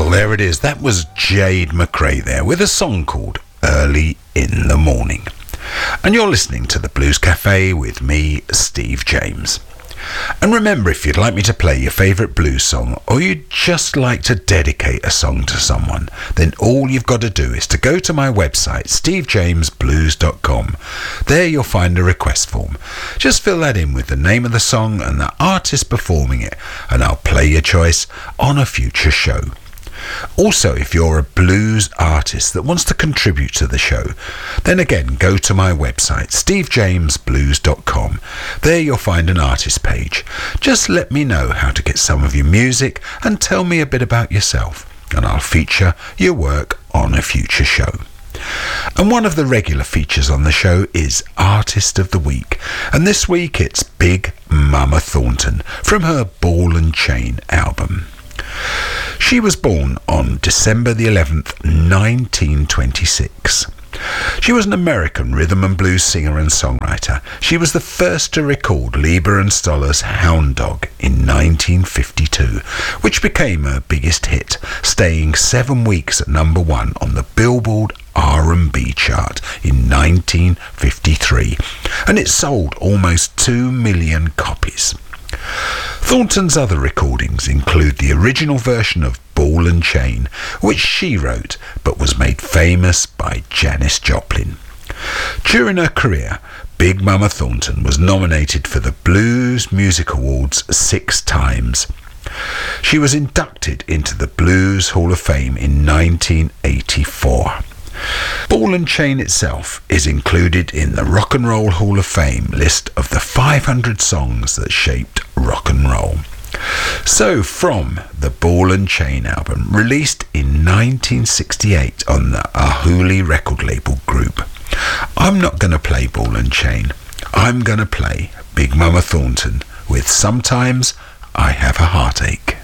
Well, there it is. That was Jade McRae there with a song called Early in the Morning. And you're listening to the Blues Cafe with me, Steve James. And remember, if you'd like me to play your favourite blues song, or you'd just like to dedicate a song to someone, then all you've got to do is to go to my website, stevejamesblues.com. There you'll find a request form. Just fill that in with the name of the song and the artist performing it, and I'll play your choice on a future show. Also, if you're a blues artist that wants to contribute to the show, then again go to my website, stevejamesblues.com. There you'll find an artist page. Just let me know how to get some of your music and tell me a bit about yourself, and I'll feature your work on a future show. And one of the regular features on the show is Artist of the Week, and this week it's Big Mama Thornton from her Ball and Chain album. She was born on December the 11th, 1926. She was an American rhythm and blues singer and songwriter. She was the first to record Leiber and Stoller's Hound Dog in 1952, which became her biggest hit, staying 7 weeks at number 1 on the Billboard R&B chart in 1953, and it sold almost 2 million copies. Thornton's other recordings include the original version of Ball and Chain, which she wrote but was made famous by Janis Joplin. During her career, Big Mama Thornton was nominated for the Blues Music Awards 6 times. She was inducted into the Blues Hall of Fame in 1984. Ball and Chain itself is included in the Rock and Roll Hall of Fame list of the 500 songs that shaped rock and roll. So, from the Ball and Chain album, released in 1968 on the Ahuli record label group, I'm not going to play Ball and Chain. I'm going to play Big Mama Thornton with Sometimes I Have a Heartache.